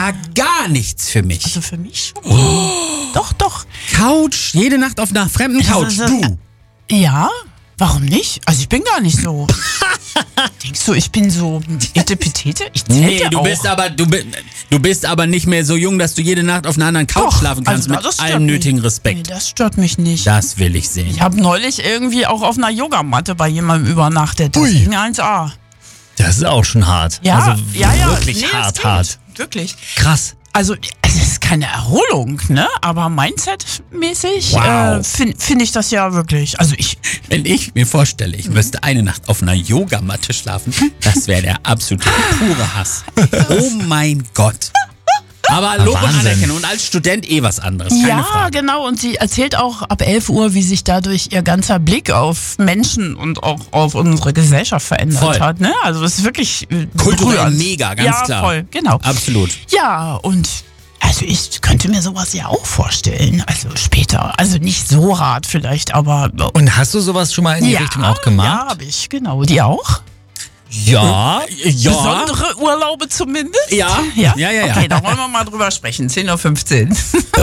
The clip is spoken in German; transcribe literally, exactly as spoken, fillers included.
ja gar nichts für mich. Also für mich schon. Oh. Doch, doch. Couch, jede Nacht auf einer fremden Couch. Also, Du. Ja, warum nicht? Also ich bin gar nicht so. Denkst du, ich bin so etepetete? Ich zähl Nee, ja du auch. bist aber du, bi- du bist aber nicht mehr so jung, dass du jede Nacht auf einer anderen Couch Doch, schlafen kannst, also, das mit stört allem mich. nötigen Nee, Respekt. das stört mich nicht. Das will ich sehen. Ich habe neulich irgendwie auch auf einer Yogamatte bei jemandem übernachtet. Das Ui. ging eins A. Das ist auch schon hart. Ja, also ja, ja. wirklich Nee, das hart, geht. hart. Wirklich. Krass. Also, es ist keine Erholung, ne? Aber Mindset-mäßig Wow. äh, finde find ich das ja wirklich. Also ich. Wenn ich mir vorstelle, ich müsste eine Nacht auf einer Yogamatte schlafen, das wäre der absolute pure Hass. Oh mein Gott. Aber Lob und Wahnsinn. Anerkennung und als Student eh was anderes, keine Ja, Frage. genau. Und sie erzählt auch ab elf Uhr, wie sich dadurch ihr ganzer Blick auf Menschen und auch auf unsere Gesellschaft verändert Voll. hat. Ne? Also es ist wirklich äh, Kulturell berührend. mega, ganz ja, klar. Voll, genau. Absolut. Ja, und also ich könnte mir sowas ja auch vorstellen. Also später. Also nicht so hart vielleicht, aber. Und hast du sowas schon mal in die ja, Richtung auch gemacht? Ja, habe ich, genau. Die auch? Ja. Ja. Besondere Urlaube zumindest? Ja. Ja, Ja, ja, ja. Okay, da wollen wir mal drüber sprechen. zehn Uhr fünfzehn.